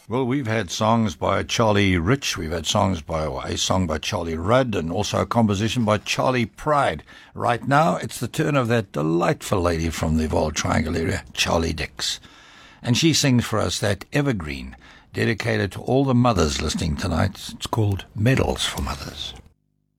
Well, we've had songs by Charlie Rich, we've had songs by a song by Charlie Rudd, and also a composition by Charlie Pride. Right now, it's the turn of that delightful lady from the Vaal Triangle area, Charlie Dix. And she sings for us that evergreen, dedicated to all the mothers listening tonight. It's called Medals for Mothers.